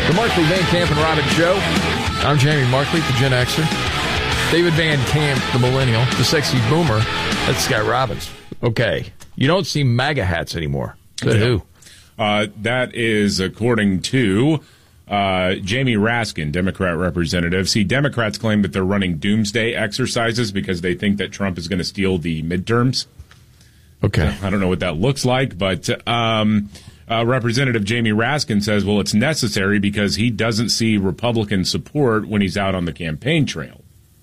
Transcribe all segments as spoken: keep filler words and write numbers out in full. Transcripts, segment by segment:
The Markley, Van Camp, and Robbins Show. I'm Jamie Markley, the Gen Xer. David Van Camp, the Millennial. The Sexy Boomer. That's Scott Robbins. Okay. You don't see MAGA hats anymore. Good yeah. who? Uh, that is according to uh, Jamie Raskin, Democrat representative. See, Democrats claim that they're running doomsday exercises because they think that Trump is going to steal the midterms. Okay. I don't know what that looks like, but um, uh, Representative Jamie Raskin says, well, it's necessary because he doesn't see Republican support when he's out on the campaign trail.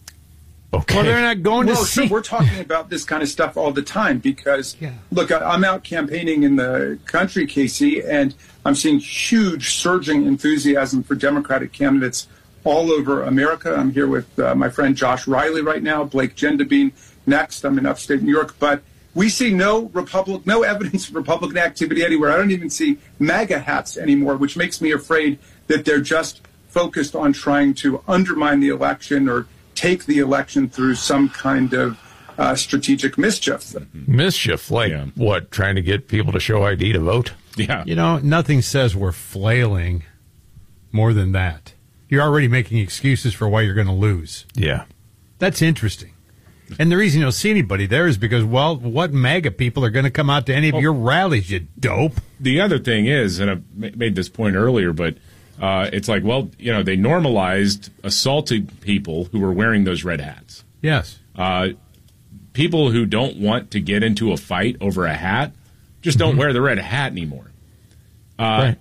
Okay. Well, they're not going well, to see. So we're talking about this kind of stuff all the time because, yeah. look, I, I'm out campaigning in the country, Casey, and I'm seeing huge surging enthusiasm for Democratic candidates all over America. I'm here with uh, my friend Josh Riley right now, Blake Gendabine next. I'm in upstate New York, but we see no Republic, no evidence of Republican activity anywhere. I don't even see MAGA hats anymore, which makes me afraid that they're just focused on trying to undermine the election or take the election through some kind of uh, strategic mischief. Mischief? Like yeah. what? Trying to get people to show I D to vote? Yeah. You know, nothing says we're flailing more than that. You're already making excuses for why you're going to lose. Yeah. That's interesting. And the reason you don't see anybody there is because, well, what MAGA people are going to come out to any of well, your rallies, you dope? The other thing is, and I made this point earlier, but uh, it's like, well, you know, they normalized assaulting people who were wearing those red hats. Yes. Uh, people who don't want to get into a fight over a hat just don't mm-hmm. wear the red hat anymore. Uh, right.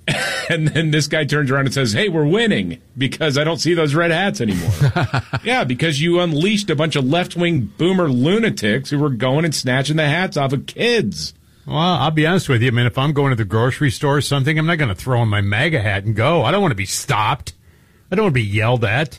And then this guy turns around and says, hey, we're winning because I don't see those red hats anymore. Yeah, because you unleashed a bunch of left-wing boomer lunatics who were going and snatching the hats off of kids. Well, I'll be honest with you. I mean, if I'm going to the grocery store or something, I'm not going to throw on my MAGA hat and go. I don't want to be stopped. I don't want to be yelled at.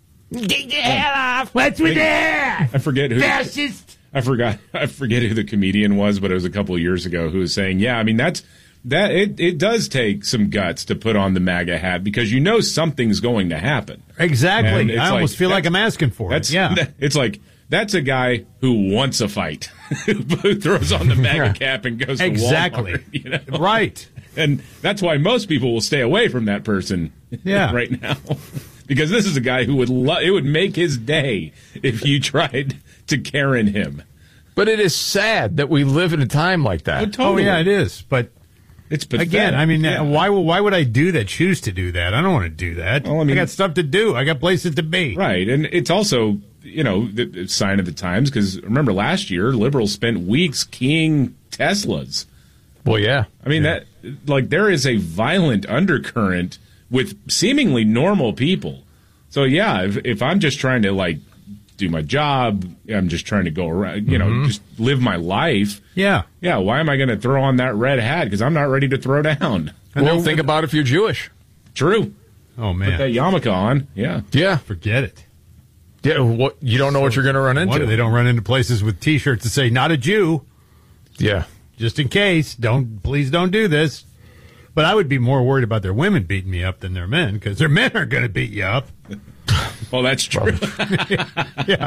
Get your hat off. What's with that? I forget who. Fascist. I forgot. I forget who the comedian was, but it was a couple of years ago who was saying, yeah, I mean, that's... That it, it does take some guts to put on the MAGA hat because you know something's going to happen. Exactly. I almost like, feel like I'm asking for that's, it. Yeah. It's like, that's a guy who wants a fight, who throws on the MAGA cap and goes exactly. to Walmart. You know? Right. And that's why most people will stay away from that person yeah. right now. Because this is a guy who would lo- it would make his day if you tried to Karen him. But it is sad that we live in a time like that. Oh, totally. Oh yeah, it is. But it's pathetic. Again, I mean, yeah. why why would I do that? Choose to do that? I don't want to do that. Well, I, mean, I got stuff to do. I got places to be. Right, and it's also, you know, the, the sign of the times because remember last year, liberals spent weeks keying Teslas. Well, yeah. I mean yeah. that like there is a violent undercurrent with seemingly normal people. So yeah, if, if I'm just trying to like do my job, I'm just trying to go around, you mm-hmm. know, just live my life. Yeah. Yeah, why am I going to throw on that red hat? Because I'm not ready to throw down. And well, think about if you're Jewish. True. Oh, man. Put that yarmulke on. Yeah. Yeah. Forget it. Yeah, what you don't know so, what you're going to run into. Wonder they don't run into places with T-shirts that say, not a Jew. Yeah. Just in case. Don't Please don't do this. But I would be more worried about their women beating me up than their men, because their men are going to beat you up. Well, that's true. Yeah.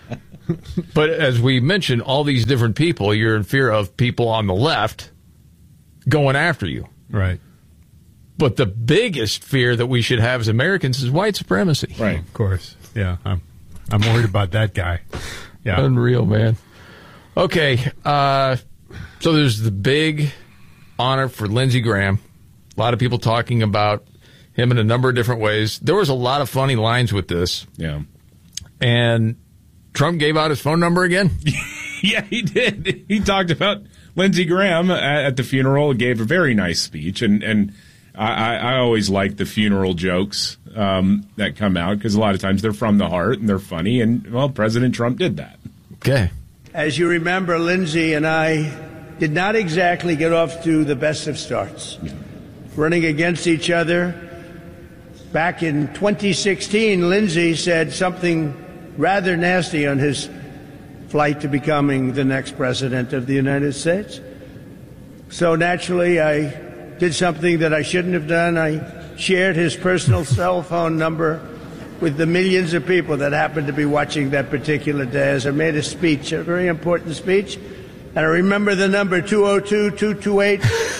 But as we mentioned, all these different people, you're in fear of people on the left going after you. Right. But the biggest fear that we should have as Americans is white supremacy. Right. Of course. Yeah. I'm, I'm worried about that guy. Yeah. Unreal, man. Okay. Uh, so there's the big honor for Lindsey Graham. A lot of people talking about him in a number of different ways. There was a lot of funny lines with this. Yeah. And Trump gave out his phone number again? Yeah, he did. He talked about Lindsey Graham at the funeral, gave a very nice speech. And, and I, I always like the funeral jokes um, that come out because a lot of times they're from the heart and they're funny. And, well, President Trump did that. Okay. As you remember, Lindsey and I did not exactly get off to the best of starts. Yeah. Running against each other. Back in twenty sixteen, Lindsey said something rather nasty on his flight to becoming the next president of the United States. So naturally, I did something that I shouldn't have done. I shared his personal cell phone number with the millions of people that happened to be watching that particular day as I made a speech, a very important speech. And I remember the number two oh two, two two eight.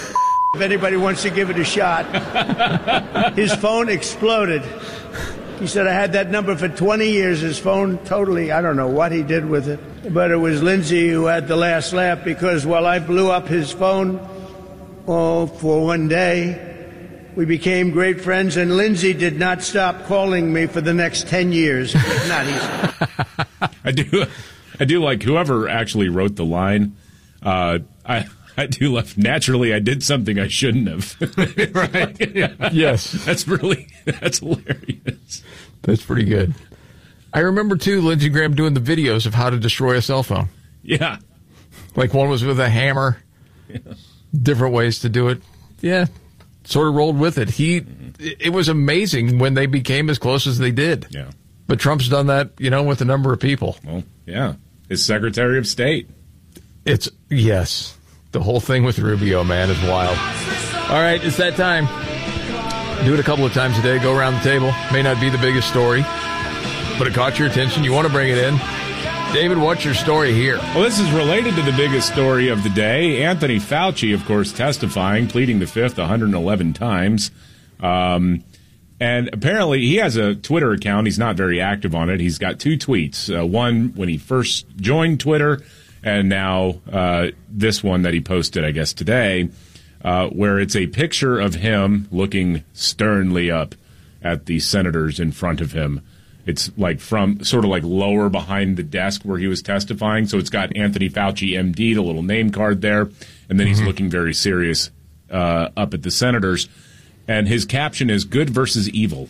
if anybody wants to give it a shot. His phone exploded. He said, I had that number for twenty years. His phone totally, I don't know what he did with it. But it was Lindsay who had the last laugh because while I blew up his phone, oh, for one day, we became great friends, and Lindsay did not stop calling me for the next ten years. Not easy. I do, I do like whoever actually wrote the line. Uh, I, I do love. Naturally, I did something I shouldn't have. Right? Yeah. Yes, that's really that's hilarious. That's pretty good. I remember too, Lindsey Graham doing the videos of how to destroy a cell phone. Yeah, like one was with a hammer. Yeah. Different ways to do it. Yeah. Sort of rolled with it. He, it was amazing when they became as close as they did. Yeah. But Trump's done that, you know, with a number of people. Well, yeah. His Secretary of State. It's, yes. The whole thing with Rubio, man, is wild. All right, it's that time. Do it a couple of times a day. Go around the table. May not be the biggest story, but it caught your attention. You want to bring it in. David, what's your story here? Well, this is related to the biggest story of the day. Anthony Fauci, of course, testifying, pleading the fifth one hundred eleven times. Um, and apparently he has a Twitter account. He's not very active on it. He's got two tweets. Uh, one when he first joined Twitter, and now uh, this one that he posted, I guess, today, uh, where it's a picture of him looking sternly up at the senators in front of him. It's like from sort of like lower behind the desk where he was testifying. So it's got Anthony Fauci, M D, the little name card there. And then he's mm-hmm. looking very serious uh, up at the senators. And his caption is good versus evil.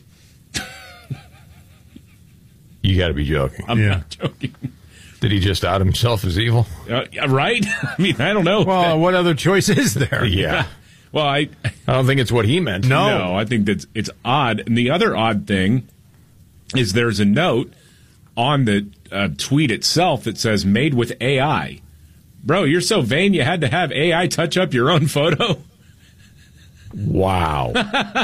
You got to be joking. I'm yeah. not joking. Did he just out himself as evil? Uh, right? I mean, I don't know. Well, what other choice is there? Yeah. Well, I I don't think it's what he meant. No. No, I think that it's odd. And the other odd thing is there's a note on the uh, tweet itself that says made with A I. Bro, you're so vain you had to have A I touch up your own photo? Wow.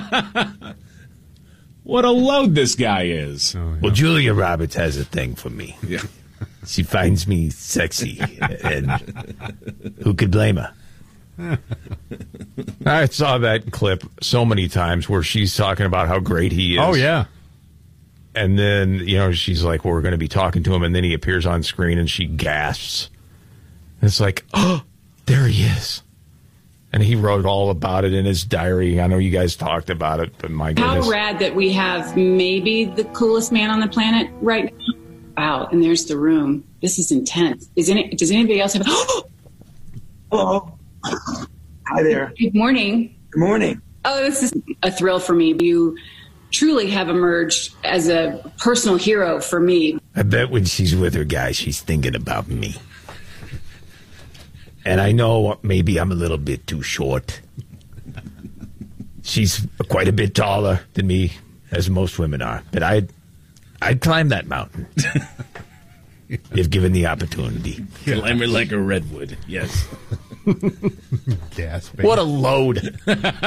What a load this guy is. Oh, yeah. Well, Julia Roberts has a thing for me. Yeah. She finds me sexy, and who could blame her? I saw that clip so many times where she's talking about how great he is. Oh, yeah. And then, you know, she's like, well, we're going to be talking to him. And then he appears on screen and she gasps. And it's like, oh, there he is. And he wrote all about it in his diary. I know you guys talked about it, but my goodness. How rad that we have maybe the coolest man on the planet right now. Wow. And there's the room. This is intense. Is any, does anybody else have a... Hello. Hi there. Good morning. Good morning. Oh, this is a thrill for me. You truly have emerged as a personal hero for me. I bet when she's with her guy, she's thinking about me. And I know maybe I'm a little bit too short. She's quite a bit taller than me, as most women are. But I'd, I'd climb that mountain if given the opportunity. Climb her like a redwood, yes. Gasping. What a load.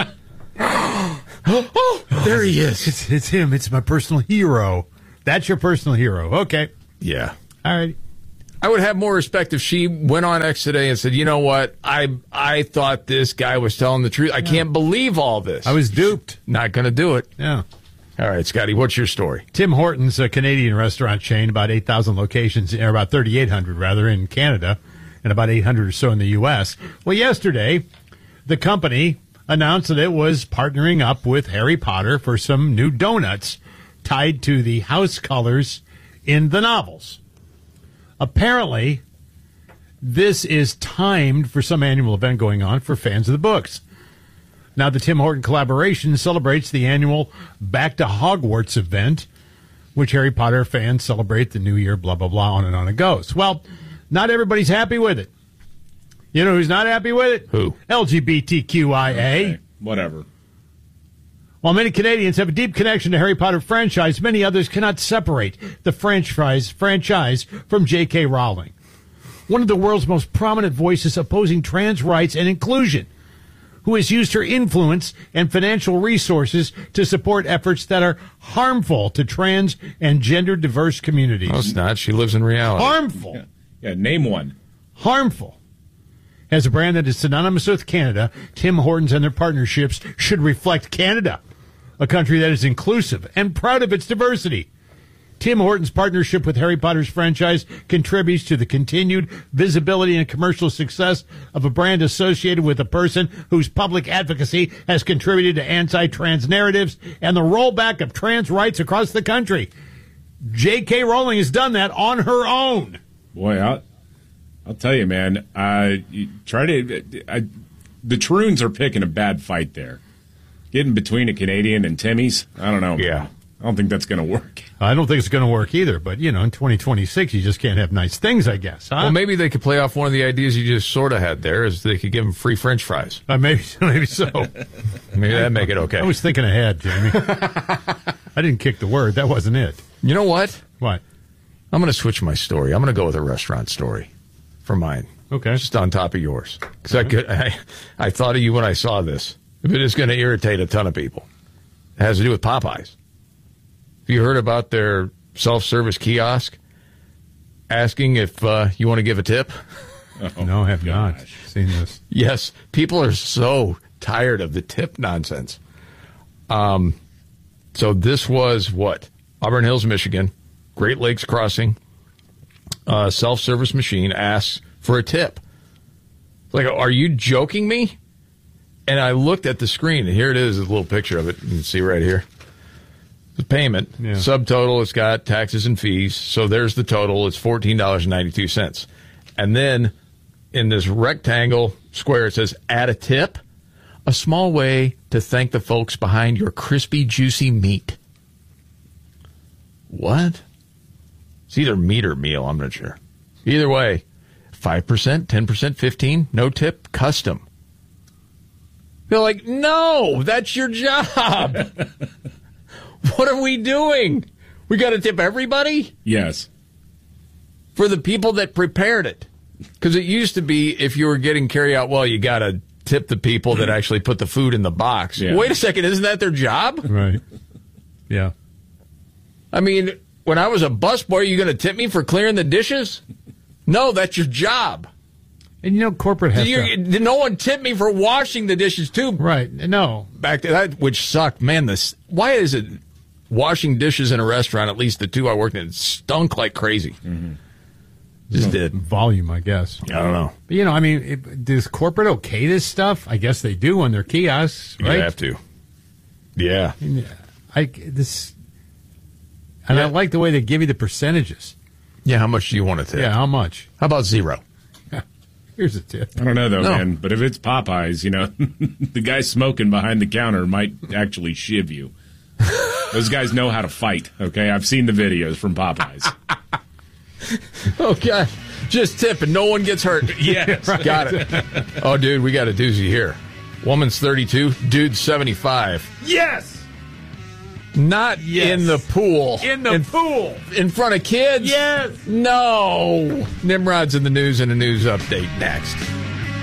Oh, there he is. It's, it's him. It's my personal hero. That's your personal hero. Okay. Yeah. All right. I would have more respect if she went on X today and said, you know what? I I thought this guy was telling the truth. I yeah. can't believe all this. I was duped. Not going to do it. Yeah. All right, Scotty, what's your story? Tim Hortons, a Canadian restaurant chain, about eight thousand locations, or about thirty-eight hundred, rather, in Canada, and about eight hundred or so in the U S. Well, yesterday, the company announced that it was partnering up with Harry Potter for some new donuts tied to the house colors in the novels. Apparently, this is timed for some annual event going on for fans of the books. Now, the Tim Horton collaboration celebrates the annual Back to Hogwarts event, which Harry Potter fans celebrate the new year, blah, blah, blah, on and on it goes. Well, not everybody's happy with it. You know who's not happy with it? Who? L G B T Q I A. Okay, whatever. While many Canadians have a deep connection to Harry Potter franchise, many others cannot separate the franchise franchise from J K. Rowling, one of the world's most prominent voices opposing trans rights and inclusion, who has used her influence and financial resources to support efforts that are harmful to trans and gender-diverse communities. No, it's not. She lives in reality. Harmful. Yeah, yeah, name one. Harmful. As a brand that is synonymous with Canada, Tim Hortons and their partnerships should reflect Canada, a country that is inclusive and proud of its diversity. Tim Hortons' partnership with Harry Potter's franchise contributes to the continued visibility and commercial success of a brand associated with a person whose public advocacy has contributed to anti-trans narratives and the rollback of trans rights across the country. J K. Rowling has done that on her own. Boy, I'll, I'll tell you, man. I you try to. I, the Troons are picking a bad fight there. Getting between a Canadian and Timmy's, I don't know. Yeah. I don't think that's going to work. I don't think it's going to work either, but, you know, in twenty twenty-six, you just can't have nice things, I guess, huh? Well, maybe they could play off one of the ideas you just sort of had there, is they could give them free French fries. Uh, maybe, maybe so. Maybe that'd make it okay. I was thinking ahead, Jamie. I didn't kick the word. That wasn't it. You know what? What? I'm going to switch my story. I'm going to go with a restaurant story for mine. Okay. Just on top of yours. Because I, could, I, I thought of you when I saw this. If it is going to irritate a ton of people. It has to do with Popeyes. Have you heard about their self-service kiosk asking if uh, you want to give a tip? Oh, no, I have gosh. not seen this. Yes, people are so tired of the tip nonsense. Um, so this was what? Auburn Hills, Michigan, Great Lakes Crossing, uh, self-service machine asks for a tip. Like, are you joking me? And I looked at the screen, and here it is, a little picture of it. You can see right here. The payment, yeah. Subtotal, it's got taxes and fees. So there's the total. It's fourteen dollars and ninety-two cents. And then in this rectangle square, it says, add a tip, a small way to thank the folks behind your crispy, juicy meat. What? It's either meat or meal. I'm not sure. Either way, five percent, ten percent, fifteen, no tip, custom. They're like, no, that's your job. What are we doing? We got to tip everybody? Yes. For the people that prepared it. Because it used to be if you were getting carry out, well, you got to tip the people that actually put the food in the box. Yeah. Wait a second, isn't that their job? Right. Yeah. I mean, when I was a busboy, are you going to tip me for clearing the dishes? No, that's your job. And, you know, corporate has You, to... did no one tip me for washing the dishes, too? Right. No. Back to that, which sucked. Man, this. Why is it washing dishes in a restaurant, at least the two I worked in, stunk like crazy? Mm-hmm. Just No, did. Volume, I guess. I don't know. But, you know, I mean, it, does corporate okay this stuff? I guess they do on their kiosks, right? You have to. Yeah. I, this... And Yeah. I like the way they give you the percentages. Yeah, how much do you want to tip? Yeah, how much? How about zero? Here's a tip. I don't know, though, No. man. But if it's Popeyes, you know, the guy smoking behind the counter might actually shiv you. Those guys know how to fight, okay? I've seen the videos from Popeyes. Okay. Just tip and no one gets hurt. Yes. Right. Got it. Oh, dude, we got a doozy here. Woman's thirty-two, dude's seventy-five. Yes! Not Yes. in the pool. In the pool! In front of kids? Yes! No. Nimrod's in the news and a news update next.